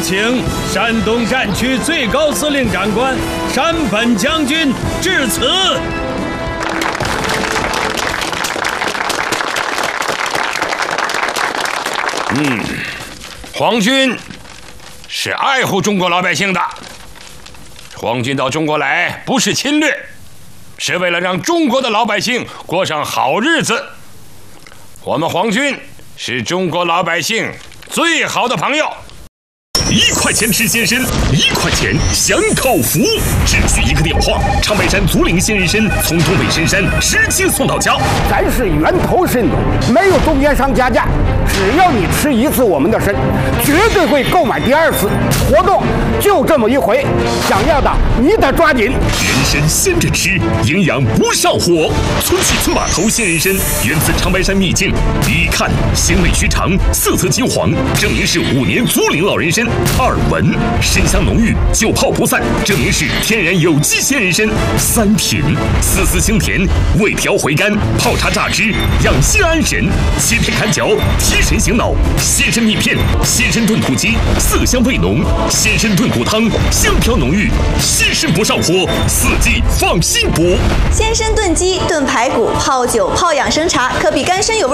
请山东战区最高司令长官山本将军致辞。 皇军是爱护中国老百姓的。皇军到中国来不是侵略，是为了让中国的老百姓过上好日子。我们皇军是中国老百姓最好的朋友。 1块钱吃鲜参，1块钱享口福，只需一个电话，长白山竹林鲜人参从东北深山直接送到家。 咱是源头参农，没有中间商加价，只要你吃一次我们的参，绝对会购买第2次。活动就这么一回，想要的你得抓紧。 人参鲜着吃，营养不上火。村起村码头鲜人参源自长白山秘境，一看鲜味须长，色泽金黄，证明是5年竹林老人参。2闻参香浓郁，久泡不散，证明是天然有机鲜人参。3品丝丝清甜，味调回甘，泡茶榨汁养心安神，切片砍嚼提神醒脑。鲜参蜜片、鲜参炖土鸡，色香味浓；鲜参炖骨汤，香飘浓郁。鲜参不上火，4季放心补。 鲜参炖鸡、炖排骨、泡酒、泡养生茶，可比干参有味。